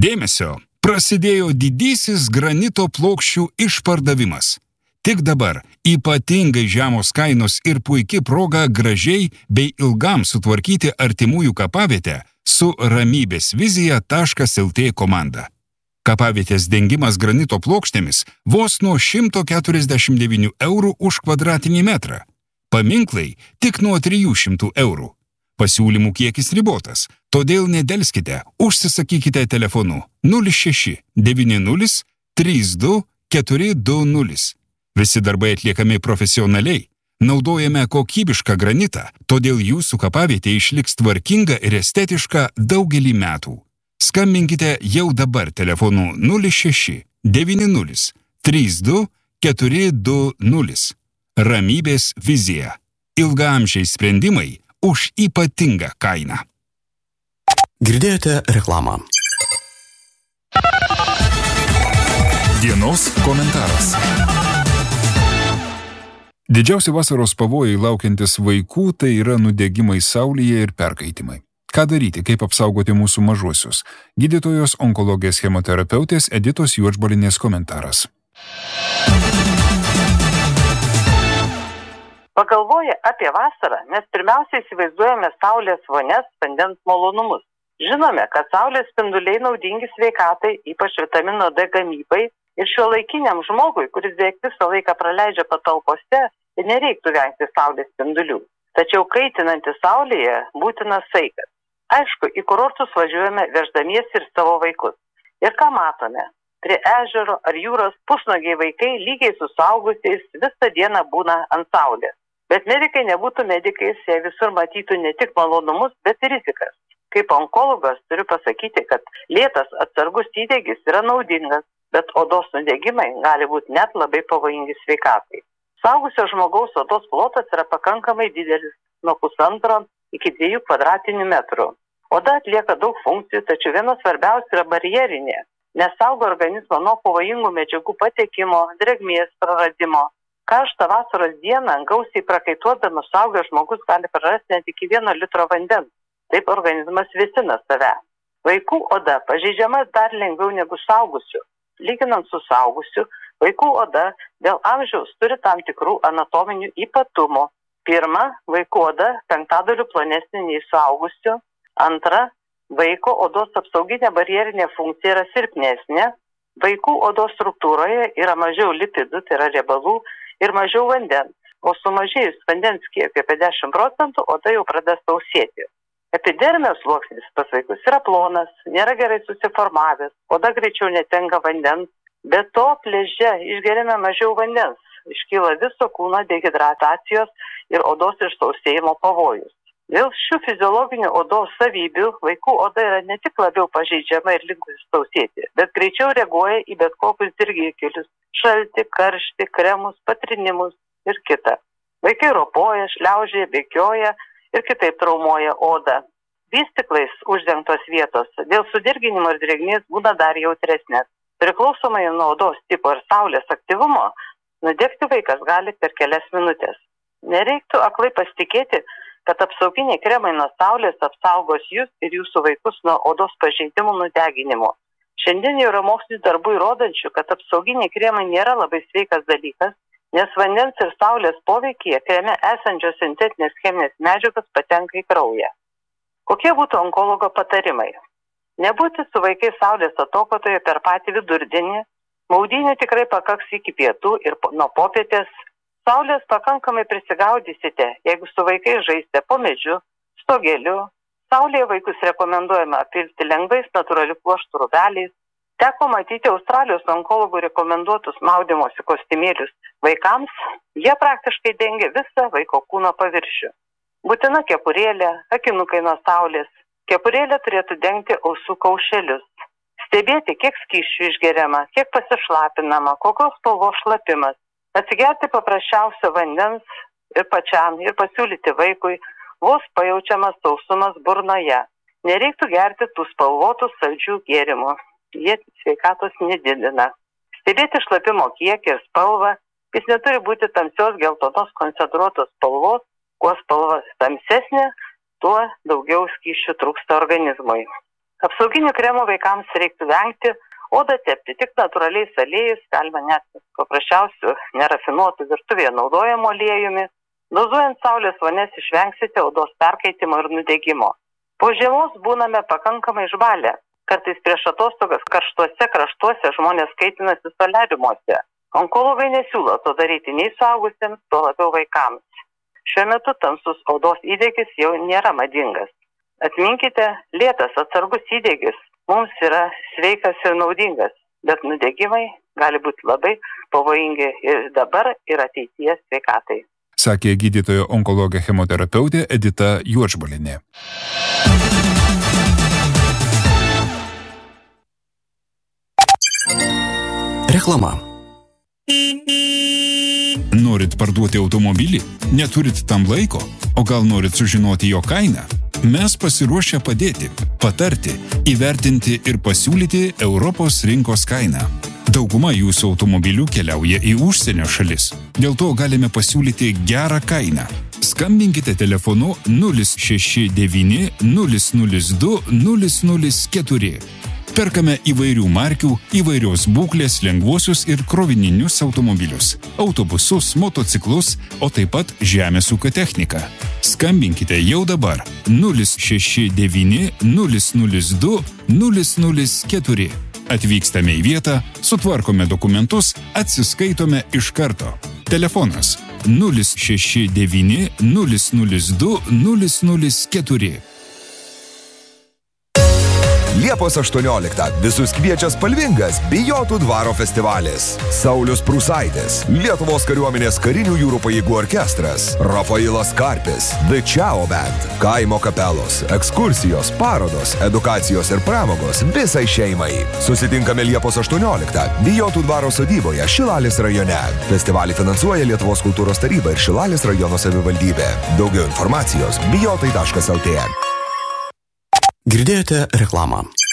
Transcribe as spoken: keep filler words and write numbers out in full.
Dėmesio! Prasidėjo didysis granito plokščių išpardavimas. Tik dabar ypatingai žemos kainos ir puiki proga gražiai bei ilgam sutvarkyti artimųjų kapavietę su ramybės vizija taškas el tė komanda. Kapavietės dengimas granito plokštėmis vos nuo šimto keturiasdešimt devynių eurų už kvadratinį metrą. Paminklai tik nuo trijų šimtų eurų. Pasiūlymų kiekis ribotas, todėl nedelskite, užsisakykite telefonu nulis šeši devyni nulis trys du keturi du nulis. Visi darbai atliekami profesionaliai, naudojame kokybišką granitą, todėl jūsų kapavietė išliks tvarkinga ir estetiška daugelį metų. Skambinkite jau dabar telefonu nulis šeši devyni nulis trys du keturi du nulis. Ramybės vizija. Ilgaamžiai sprendimai už ypatingą kainą. Girdėjote reklamą. Dienos komentaras. Didžiausi vasaros pavojai laukiantis vaikų tai yra nudegimai saulėje ir perkaitimai. Ką daryti, kaip apsaugoti mūsų mažuosius? Gydytojos onkologės chemoterapeutės Editos Juodžbalinės komentaras. Pagalvoję apie vasarą, mes pirmiausia įsivaizduojame saulės vonias, vandens malonumus. Žinome, kad saulės spinduliai naudingi sveikatai, ypač vitamino D gamybai, ir šiuolaikiniam žmogui, kuris beveik visą laiką praleidžia patalpose, nereiktų vengti saulės spindulių. Tačiau kaitinantis saulėje būtinas saikas. Aišku, į kurortus važiuojame veždamiesi ir savo vaikus. Ir ką matome? Prie ežero ar jūros pusnuogiai vaikai lygiai su suaugusiais visą dieną būna ant saulės. Bet medikai nebūtų medikais, jei visur matytų ne tik malonumus, bet ir rizikas. Kaip onkologas turiu pasakyti, kad lėtas atsargus įdegis yra naudingas, bet odos nudegimai gali būti net labai pavojingi sveikatai. Suaugusio žmogaus odos plotas yra pakankamai didelis, nuo pusantro iki dviejų kvadratinių metrų. Oda atlieka daug funkcijų, tačiau viena svarbiausia yra barjerinė, nes saugo organizmą nuo pavojingų medžiagų patekimo, drėgmės praradimo. Karštą vasaros dieną gausiai prakaituodamas suaugęs žmogus gali prarasti net iki vieno litro vandens. Taip organizmas vėsina save. Vaikų oda pažeidžiama dar lengviau negu suaugusių. Lyginant su suaugusiu, vaikų oda dėl amžiaus turi tam tikrų anatominių ypatumų. Pirma, vaikų oda penktadaliu plonesnė nei suaugusių. Antra, vaiko odos apsauginė barjerinė funkcija yra silpnesnė. Vaikų odos struktūroje yra mažiau lipidų, tai yra riebalų, ir mažiau vandens. O sumažėjus vandens kiekio apie dešimt procentų, oda jau pradeda sausėti. Epidermijos sluoksnis pas vaikus yra plonas, nėra gerai susiformavęs, oda greičiau netenka vandens, bet to pleže išgeriame mažiau vandens, iškyla viso kūno dehidratacijos ir odos išsausėjimo pavojus. Dėl šių fiziologinių odos savybių vaikų oda yra ne tik labiau pažeidžiama ir linkusi sausėti, bet greičiau reaguoja į bet kokius dirgiklius, šaltį, karštį, kremus, patrinimus ir kitą. Vaikai ropoja, šliaužia, bėgioja ir kitaip traumuoja odą. Vystyklais uždengtos vietos dėl sudirginimo ir drėgmės būna dar jautresnės. Priklausomai nuo odos tipo ir saulės aktyvumo, nudegti vaikas gali per kelias minutės. Nereiktų aklai pasitikėti, kad apsauginiai kremai nuo saulės apsaugos jūs ir jūsų vaikus nuo odos pažeidimų nudeginimo. Šiandien jau yra mokslinių darbų įrodančių, kad apsauginiai kremai nėra labai sveikas dalykas, nes vandens ir saulės poveikyje kreme esančios sintetinės cheminės medžiagos patenka į kraują. Kokie būtų onkologo patarimai? Nebūti su vaikais saulės atokotoje per patį vidurdienį, maudynių tikrai pakaks iki pietų ir nuo popietės. Saulės pakankamai prisigaudysite, jeigu su vaikais žaisite po medžiu, stogeliu. Saulėje vaikus rekomenduojama apilti lengvais natūralių pluoštų rūbeliais. Teko matyti Australijos onkologų rekomenduotus maudymosi kostiumėlius vaikams. Jie praktiškai dengia visą vaiko kūno paviršių. Būtina kepurėlė, akinukai nuo saulės. Kepurėlė turėtų dengti ausų kaušelius. Stebėti, kiek skysčių išgeriama, kiek pasišlapinama, kokios spalvos šlapimas. Atsigerti paprasčiausio vandens ir pačiam ir pasiūlyti vaikui vos pajaučiamas sausumas burnoje. Nereiktų gerti tų spalvotų saldžių gėrimų. Jie sveikatos nedidina. Stebėti šlapimo kiekį ir spalvą, jis neturi būti tamsios geltonos koncentruotos spalvos, kuo spalva tamsesnė, tuo daugiau skysčių trūksta organizmui. Apsauginių kremų vaikams reiktų vengti, odą tepti tik natūraliais aliejais, galima net paprasčiausių nerafinuotų virtuvėje naudojamo aliejumi. Dozuojant saulės vonės išvengsite odos perkaitimo ir nudegimo. Po žiemos būname pakankamai išbalę. Kartais prieš atostogas karštuose kraštuose žmonės kaitinasi soliariumuose. Onkologai nesiūlo to daryti nei suaugusiems, tuo labiau vaikams. Šiuo metu tamsus odos įdegis jau nėra madingas. Atminkite, lėtas atsargus įdegis mums yra sveikas ir naudingas, bet nudegimai gali būti labai pavojingi ir dabar ir ateities sveikatai. Sakė gydytoja onkologė chemoterapeutė Edita Juodžbalienė. Reklama. Norit parduoti automobilį? Neturit tam laiko? O gal norit sužinoti jo kainą? Mes pasiruošę padėti, patarti, įvertinti ir pasiūlyti Europos rinkos kainą. Dauguma jūsų automobilių keliauja į užsienio šalis. Dėl to galime pasiūlyti gerą kainą. Skambinkite telefonu nulis šeši devyni nulis nulis du nulis nulis keturi. Perkame įvairių markių, įvairios būklės lengvuosius ir krovininius automobilius, autobusus, motociklus, o taip pat žemės ūkio techniką. Skambinkite jau dabar nulis šeši devyni nulis nulis du nulis nulis keturi. Atvykstame į vietą, sutvarkome dokumentus, atsiskaitome iš karto. Telefonas nulis šeši devyni nulis nulis du nulis nulis keturi. Liepos aštuonioliktą visus kviečia spalvingas Bijotų dvaro festivalis. Saulius Prūsaitis, Lietuvos kariuomenės karinių jūrų pajėgų orkestras, Rafailas Karpis, The Ciao Band, kaimo kapelos, ekskursijos, parodos, edukacijos ir pramogos visai šeimai. Susitinkame Liepos aštuonioliktą Bijotų dvaro sodyboje Šilalės rajone. Festivalį finansuoja Lietuvos kultūros taryba ir Šilalės rajono savivaldybė. Daugiau informacijos bijotai taškas el tė. Girdėjote reklamą.